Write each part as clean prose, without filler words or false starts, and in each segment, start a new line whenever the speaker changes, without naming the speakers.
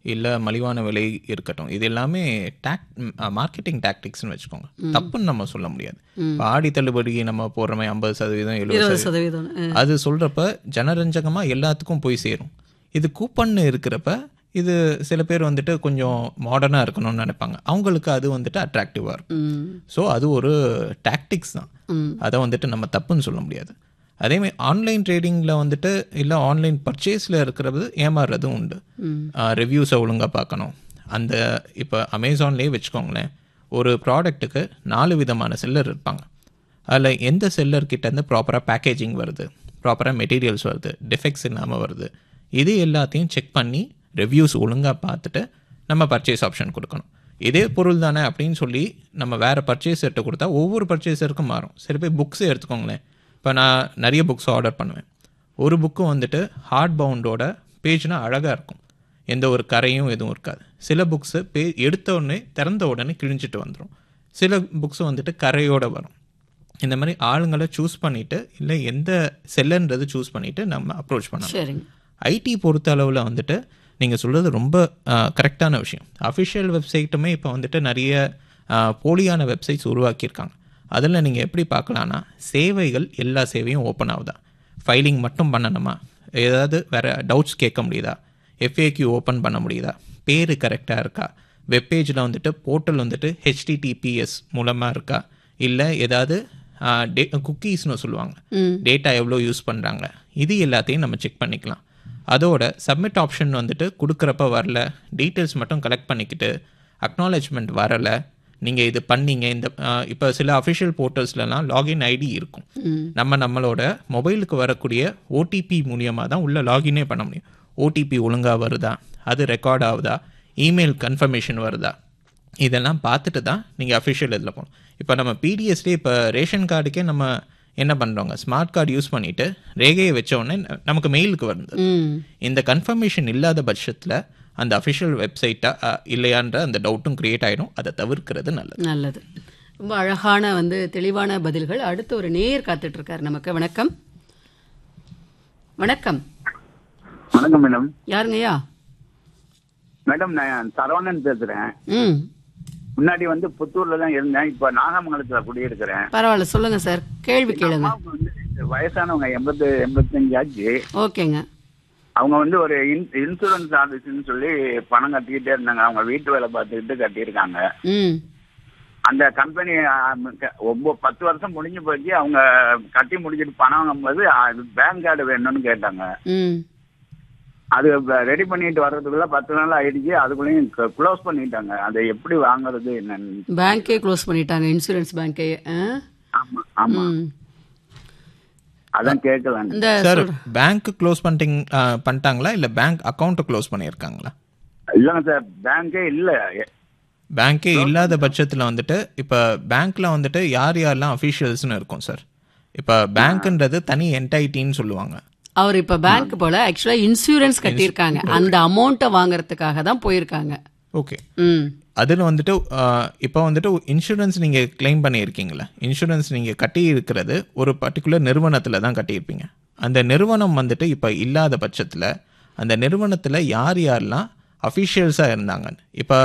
இல்லை மலிவான விலை இருக்கட்டும், இது எல்லாமே மார்க்கெட்டிங் டாக்டிக்ஸ்னு வச்சுக்கோங்க. தப்புன்னு நம்ம சொல்ல முடியாது. இப்போ ஆடி தள்ளுபடி நம்ம போடுறோமே 50%, 70%, அது சொல்கிறப்ப ஜனரஞ்சகமாக எல்லாத்துக்கும் போய் சேரும். இது கூப்பன்னு இருக்கிறப்ப இது சில பேர் வந்துட்டு கொஞ்சம் மாடர்னாக இருக்கணும்னு நினைப்பாங்க, அவங்களுக்கு அது வந்துட்டு அட்ராக்டிவாக இருக்கும். ஸோ அது ஒரு டாக்டிக்ஸ் தான், அதை வந்துட்டு நம்ம தப்புன்னு சொல்ல முடியாது. அதேமாதிரி ஆன்லைன் ட்ரேடிங்கில் வந்துட்டு இல்லை ஆன்லைன் பர்ச்சேஸில் இருக்கிறது ஏமாறுறதும் உண்டு. ரிவ்யூஸை ஒழுங்காக பார்க்கணும். அந்த இப்போ அமேசான்லேயே வச்சுக்கோங்களேன், ஒரு ப்ராடக்ட்டுக்கு 4 விதமான செல்லர் இருப்பாங்க. அதில் எந்த செல்லர்கிட்டேருந்து ப்ராப்பராக பேக்கேஜிங் வருது, ப்ராப்பராக மெட்டீரியல்ஸ் வருது, டிஃபெக்ட்ஸ் இல்லாமல் வருது, இது எல்லாத்தையும் செக் பண்ணி ரிவ்யூஸ் ஒழுங்காக பார்த்துட்டு நம்ம பர்ச்சேஸ் ஆப்ஷன் கொடுக்கணும். இதே பொருள் தானே அப்படின்னு சொல்லி நம்ம வேறு பர்ச்சேஸர்கிட்ட கொடுத்தா ஒவ்வொரு பர்ச்சேஸருக்கும் மாறும். சரி, போய் புக்ஸே எடுத்துக்கோங்களேன். இப்போ நான் நிறைய புக்ஸ் ஆர்டர் பண்ணுவேன். ஒரு புக்கு வந்துட்டு ஹார்ட் பவுண்டோட பேஜ்னா அழகாக இருக்கும், எந்த ஒரு கரையும் எதுவும் இருக்காது. சில புக்ஸு எடுத்த உடனே திறந்த உடனே கிழிஞ்சிட்டு வந்துடும். சில புக்ஸு வந்துட்டு கரையோடு வரும். இந்த மாதிரி ஆளுங்களை சூஸ் பண்ணிவிட்டு இல்லை எந்த செல்லன்றது சூஸ் பண்ணிவிட்டு நம்ம அப்ரோச் பண்ணலாம். ஐடி பொறுத்த அளவில் வந்துட்டு நீங்கள் சொல்கிறது ரொம்ப கரெக்டான விஷயம். அஃபிஷியல் வெப்சைட்டுமே இப்போ வந்துட்டு நிறைய போலியான வெப்சைட்ஸ் உருவாக்கியிருக்காங்க. அதில் நீங்கள் எப்படி பார்க்கலான்னா, சேவைகள் எல்லா சேவையும் ஓப்பன் ஆகுதா, ஃபைலிங் மட்டும் பண்ணணுமா, ஏதாவது வேறு டவுட்ஸ் கேட்க முடியுதா, எஃப்ஏக்யூ ஓப்பன் பண்ண முடியுதா, பேர் கரெக்டாக இருக்கா, வெப்பேஜில் வந்துட்டு போர்ட்டல் வந்துட்டு HTTPS மூலமாக இருக்கா, இல்லை ஏதாவது குக்கீஸ்னு சொல்லுவாங்க, டேட்டா எவ்வளோ யூஸ் பண்ணுறாங்க, இது எல்லாத்தையும் நம்ம செக் பண்ணிக்கலாம். அதோட சப்மிட் ஆப்ஷன் வந்துட்டு கொடுக்குறப்ப வரல, டீட்டெயில்ஸ் மட்டும் கலெக்ட் பண்ணிக்கிட்டு அக்னாலேஜ்மெண்ட் வரலை, நீங்கள் இது பண்ணீங்க. இந்த இப்போ சில அஃபிஷியல் போர்ட்டல்ஸ்லாம் லாகின் ஐடி இருக்கும். நம்மளோட மொபைலுக்கு வரக்கூடிய ஓடிபி மூலியமாக தான் உள்ள லாகினே பண்ண முடியும். ஓடிபி ஒழுங்காக வருதா, அது ரெக்கார்ட் ஆகுதா, இமெயில் கன்ஃபர்மேஷன் வருதா, இதெல்லாம் பார்த்துட்டு தான் நீங்கள் அஃபிஷியல் இதில் போகணும். இப்போ நம்ம பிடிஎஸ்லேயே இப்போ ரேஷன் கார்டுக்கே நம்ம என்ன பண்ணுறோங்க, ஸ்மார்ட் கார்டு யூஸ் பண்ணிவிட்டு ரேகையை வச்ச உடனே நமக்கு மெயிலுக்கு வருது. இந்த கன்ஃபர்மேஷன் இல்லாத பட்சத்தில் அந்த அஃபிஷியல் வெப்சைட்டாக இல்லையான்ற அந்த டவுட்டும் க்ரியேட் ஆகிடும். அதை தவிர்க்கிறது நல்லது.
ரொம்ப அழகான தெளிவான பதில்கள். அடுத்து ஒரு நேயர் காத்துட்ருக்கார் நமக்கு. வணக்கம். வணக்கம்.
வணக்கம் மேடம்.
யாருங்கய்யா?
மேடம், நான் சரவணன் பேசுகிறேன். முன்னாடி புத்தூர்ல தான் இருந்தேன், இப்போ நாகமங்கலத்துல குடியிருக்கிறேன்.
பரவாயில்ல, சொல்லுங்க சார், கேள்வி கேளுங்க.
வயசானவங்க 85 ஆச்சு.
ஓகேங்க.
அவங்க ஒரு இன்சூரன்ஸ் ஆஃபீஸ்ன்னு சொல்லி பணம் கட்டிக்கிட்டே இருந்தாங்க. அவங்க வீட்டு வேலை பார்த்துக்கிட்டு கட்டியிருக்காங்க. அந்த கம்பெனி 10 வருஷம் முடிஞ்சு போச்சு. அவங்க கட்டி முடிச்சுட்டு பணம் வாங்கும்போது பேங்க் கார்டு வேணும்னு கேட்டாங்க. அது ரெடி பண்ணிட்டு வர்றதுக்குள்ள 10 நாள் ஆயிடுச்சு. அதுக்குள்ளேயும் க்ளோஸ் பண்ணிட்டாங்க. அதை எப்படி வாங்குறது என்னன்னு?
பேங்கே க்ளோஸ் பண்ணிட்டாங்க, இன்சூரன்ஸ் பேங்கே.
ஆமா ஆமா, அதான் கேட்கலாம்
சார். பேங்க் க்ளோஸ் பண்ணிட்டாங்களா இல்லை பேங்க் அக்கௌண்ட் க்ளோஸ் பண்ணியிருக்காங்களா?
இல்லைங்க சார், பேங்கே இல்லை.
பேங்கே இல்லாத பட்சத்தில் வந்துட்டு இப்போ பேங்க்கில் வந்துட்டு யார் யாரெல்லாம் அஃபீஷியல்ஸ்னு இருக்கும் சார். இப்போ பேங்க்ன்றது தனி என்டைட்டின்னு சொல்லுவாங்க.
அவர் இப்போ பேங்க் போல ஆக்சுவலா இன்சூரன்ஸ் கட்டியிருக்காங்க, அந்த அமௌண்ட்டை வாங்குறதுக்காக தான் போயிருக்காங்க.
ஓகே. அதில் வந்துட்டு இப்போ வந்துட்டு இன்சூரன்ஸ் நீங்கள் கிளைம் பண்ணியிருக்கீங்களா? இன்சூரன்ஸ் நீங்கள் கட்டி இருக்கிறது ஒரு பர்டிகுலர் நிறுவனத்தில் தான் கட்டியிருப்பீங்க. அந்த நிறுவனம் வந்துட்டு இப்போ இல்லாத பட்சத்தில் அந்த நிறுவனத்தில் யார் யாரெல்லாம் அஃபிஷியல்ஸாக இருந்தாங்க, இப்போ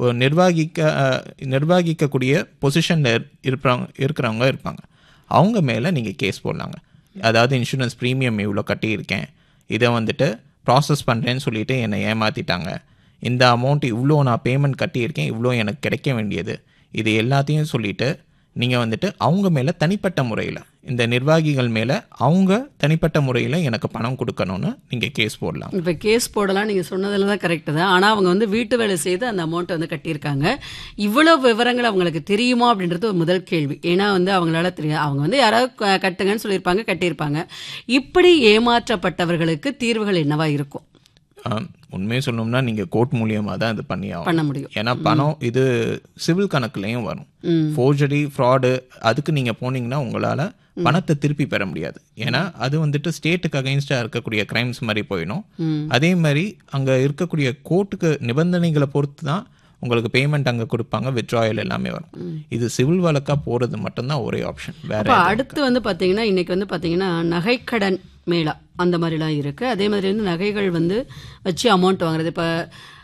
நிர்வாகிக்கக்கூடிய பொசிஷனில் இருக்கிறவங்க இருப்பாங்க, அவங்க மேலே நீங்கள் கேஸ் போடலாங்க. அதாவது இன்சூரன்ஸ் ப்ரீமியம் இவ்வளோ கட்டியிருக்கேன், இதை வந்துட்டு ப்ராசஸ் பண்ணுறேன்னு சொல்லிவிட்டு என்னை ஏமாற்றிட்டாங்க, இந்த அமௌண்ட் இவ்வளோ நான் பேமெண்ட் கட்டியிருக்கேன், இவ்வளோ எனக்கு கிடைக்க வேண்டியது, இது எல்லாத்தையும் சொல்லிவிட்டு நீங்கள் வந்துட்டு அவங்க மேலே தனிப்பட்ட முறையில், இந்த நிர்வாகிகள் மேலே அவங்க தனிப்பட்ட முறையில் எனக்கு பணம் கொடுக்கணும்னு நீங்கள் கேஸ் போடலாம்.
இப்போ கேஸ் போடலாம், நீங்கள் சொன்னதில் தான் கரெக்டு தான். ஆனால் அவங்க வீட்டு வேலை செய்து அந்த அமௌண்ட்டை கட்டியிருக்காங்க. இவ்வளோ விவரங்கள் அவங்களுக்கு தெரியுமா அப்படின்றது ஒரு முதல் கேள்வி. ஏன்னா அவங்களால தெரியும், அவங்க யாராவது கட்டுங்கன்னு சொல்லியிருப்பாங்க, கட்டியிருப்பாங்க. இப்படி ஏமாற்றப்பட்டவர்களுக்கு தீர்வுகள் என்னவா இருக்கும்?
உண்மையை சொல்லணும்னா நீங்கள் கோர்ட் மூலியமாக தான் இது
பண்ண முடியும்.
ஏன்னா பணம் இது சிவில் கணக்குலையும் வரும். ஃபோர்ஜரி, ஃப்ராடு, அதுக்கு நீங்கள் போனீங்கன்னா உங்களால் பணத்தை திருப்பி பெற முடியாது. ஏன்னா அது வந்துட்டு ஸ்டேட்டுக்கு அகைன்ஸ்டாக இருக்கக்கூடிய கிரைம்ஸ் மாதிரி போயிடும். அதே மாதிரி அங்கே இருக்கக்கூடிய கோர்ட்டுக்கு நிபந்தனைகளை பொறுத்து தான் உங்களுக்கு பேமெண்ட் அங்கே கொடுப்பாங்க, வித்ட்ராயல் எல்லாமே வரும். இது சிவில் வழக்காக போகிறது மட்டும்தான் ஒரே ஆப்ஷன். வேற
அடுத்து பார்த்தீங்கன்னா இன்னைக்கு பார்த்தீங்கன்னா நகைக்கடன் மேளா அந்த மாதிரிலாம் இருக்குது. அதே மாதிரி நகைகள் வச்சு அமௌண்ட் வாங்குறது. இப்போ